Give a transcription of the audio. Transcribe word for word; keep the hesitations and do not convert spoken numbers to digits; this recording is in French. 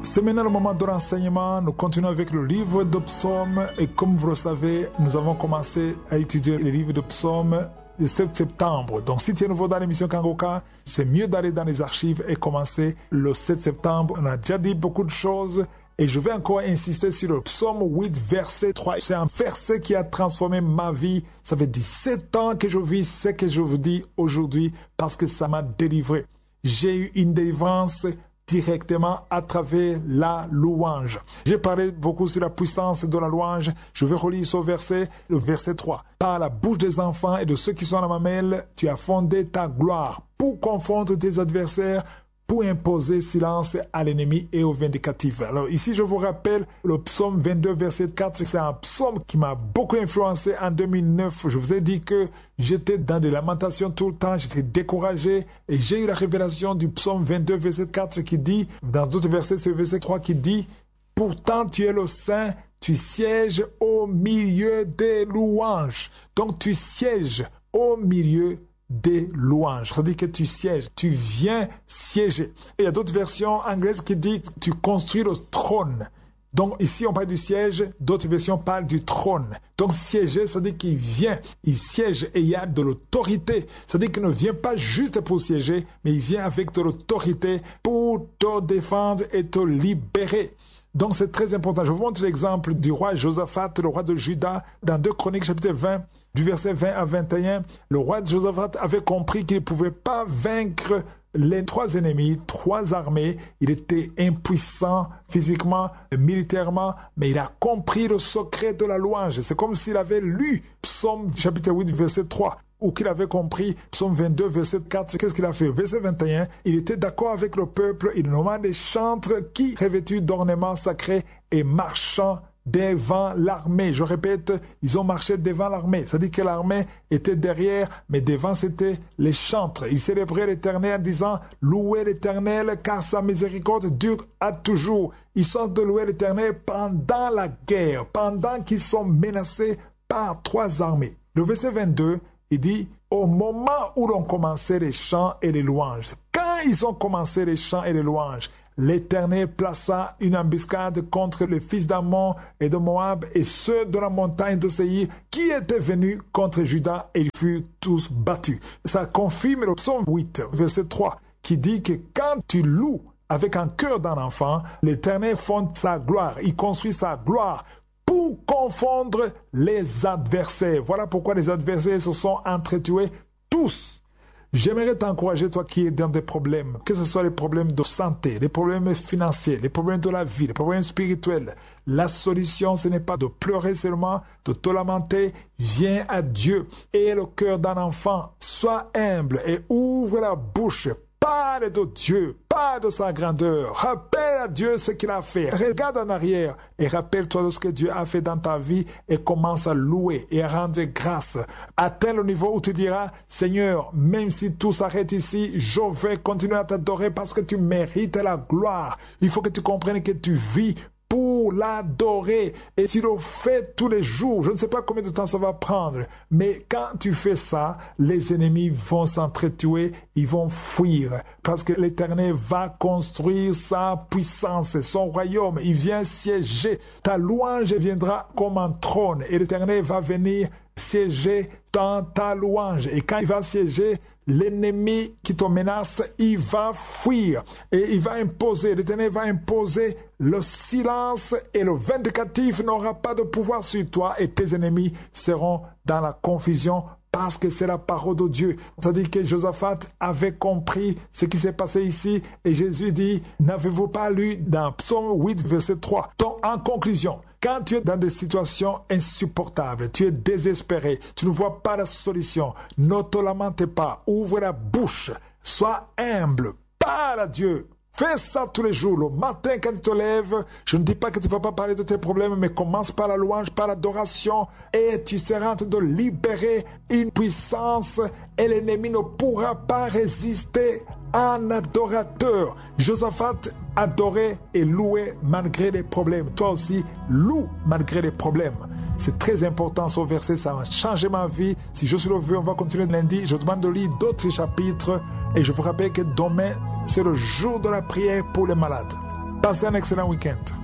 C'est maintenant le moment de l'enseignement. Nous continuons avec le livre de Psaumes. Et comme vous le savez, nous avons commencé à étudier le livre de Psaumes le sept septembre. Donc si tu es nouveau dans l'émission Kangoka, c'est mieux d'aller dans les archives et commencer le sept septembre. On a déjà dit beaucoup de choses. Et je vais encore insister sur le psaume huit, verset trois. C'est un verset qui a transformé ma vie. Ça fait dix-sept ans que je vis ce que je vous dis aujourd'hui parce que ça m'a délivré. J'ai eu une délivrance directement à travers la louange. J'ai parlé beaucoup sur la puissance de la louange. Je vais relire ce verset, le verset trois. Par la bouche des enfants et de ceux qui sont à la mamelle, tu as fondé ta gloire pour confondre tes adversaires, pour imposer silence à l'ennemi et au vindicatif. Alors ici, je vous rappelle le psaume vingt-deux, verset quatre. C'est un psaume qui m'a beaucoup influencé en deux mille neuf. Je vous ai dit que j'étais dans des lamentations tout le temps, j'étais découragé et j'ai eu la révélation du psaume vingt-deux, verset quatre qui dit, dans d'autres versets, c'est le verset trois qui dit « Pourtant tu es le Saint, tu sièges au milieu des louanges. » Donc tu sièges au milieu des louanges. Ça dit que tu sièges, tu viens siéger. Et il y a d'autres versions anglaises qui disent tu construis le trône. Donc ici on parle du siège, d'autres versions parlent du trône. Donc siéger, ça dit qu'il vient, il siège et il y a de l'autorité. Ça dit qu'il ne vient pas juste pour siéger, mais il vient avec de l'autorité pour te défendre et te libérer. Donc c'est très important. Je vous montre l'exemple du roi Josaphat, le roi de Juda, dans deux Chroniques chapitre vingt, du verset vingt à vingt et un. Le roi Josaphat avait compris qu'il ne pouvait pas vaincre les trois ennemis, trois armées. Il était impuissant physiquement, militairement, mais il a compris le secret de la louange. C'est comme s'il avait lu Psaume chapitre huit, verset trois. Ou qu'il avait compris Psaume vingt-deux, verset quatre. Qu'est-ce qu'il a fait? Verset vingt et un, il était d'accord avec le peuple. Il nomma des chantres qui, revêtus d'ornements sacrés et marchant devant l'armée. Je répète, ils ont marché devant l'armée. C'est-à-dire que l'armée était derrière, mais devant c'était les chantres. Ils célébraient l'Éternel en disant « Louez l'Éternel, car sa miséricorde dure à toujours. » Ils sont de louer l'Éternel pendant la guerre, pendant qu'ils sont menacés par trois armées. Le verset vingt-deux, il dit, au moment où l'on commençait les chants et les louanges, quand ils ont commencé les chants et les louanges, l'Éternel plaça une embuscade contre les fils d'Ammon et de Moab et ceux de la montagne de Séir qui étaient venus contre Juda et ils furent tous battus. Ça confirme le psaume huit, verset trois, qui dit que quand tu loues avec un cœur d'un enfant, l'Éternel fonde sa gloire, il construit sa gloire pour confondre les adversaires. Voilà pourquoi les adversaires se sont entretués tous. J'aimerais t'encourager, toi qui es dans des problèmes, que ce soit les problèmes de santé, les problèmes financiers, les problèmes de la vie, les problèmes spirituels. La solution, ce n'est pas de pleurer seulement, de te lamenter. Viens à Dieu. Aie le cœur d'un enfant. Sois humble et ouvre la bouche. Parle de Dieu, parle de sa grandeur. Rappelle à Dieu ce qu'il a fait. Regarde en arrière et rappelle-toi de ce que Dieu a fait dans ta vie et commence à louer et à rendre grâce. Atteins le niveau où tu diras, Seigneur, même si tout s'arrête ici, je vais continuer à t'adorer parce que tu mérites la gloire. Il faut que tu comprennes que tu vis pour l'adorer. Et tu le fais tous les jours. Je ne sais pas combien de temps ça va prendre. Mais quand tu fais ça, les ennemis vont s'entretuer, ils vont fuir. Parce que l'Éternel va construire sa puissance, son royaume. Il vient siéger. Ta louange viendra comme un trône. Et l'Éternel va venir siéger dans ta louange. Et quand il va siéger, l'ennemi qui te menace, il va fuir. Et il va imposer, l'Éternel va imposer le silence et le vindicatif n'aura pas de pouvoir sur toi et tes ennemis seront dans la confusion parce que c'est la parole de Dieu. C'est-à-dire que Josaphat avait compris ce qui s'est passé ici et Jésus dit, n'avez-vous pas lu dans Psaume huit, verset trois? Donc, en conclusion, quand tu es dans des situations insupportables, tu es désespéré, tu ne vois pas la solution, ne te lamente pas, ouvre la bouche, sois humble, parle à Dieu. Fais ça tous les jours, le matin quand tu te lèves. Je ne dis pas que tu ne vas pas parler de tes problèmes, mais commence par la louange, par l'adoration, et tu seras en train de libérer une puissance et l'ennemi ne pourra pas résister à un adorateur. Josaphat adorait et louait malgré les problèmes. Toi aussi, loue malgré les problèmes. C'est très important ce verset, ça a changé ma vie. Si je suis le veux, on va continuer lundi. Je demande de lire d'autres chapitres et je vous rappelle que demain, c'est le jour de la prière pour les malades. Passez un excellent week-end.